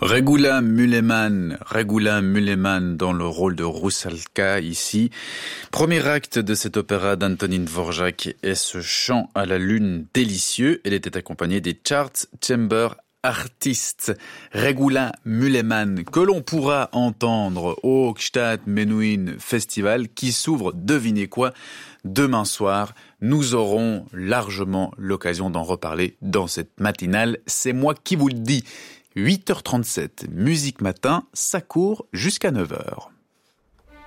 Regula Muleman dans le rôle de Rusalka ici. Premier acte de cet opéra d'Antonín Dvořák est ce chant à la lune délicieux. Elle était accompagnée des Charts Chamber Artists. Regula Muleman, que l'on pourra entendre au Gstaad Menuhin Festival qui s'ouvre, devinez quoi, demain soir. Nous aurons largement l'occasion d'en reparler dans cette matinale. C'est moi qui vous le dis. 8h37, Musique Matin, ça court jusqu'à 9h.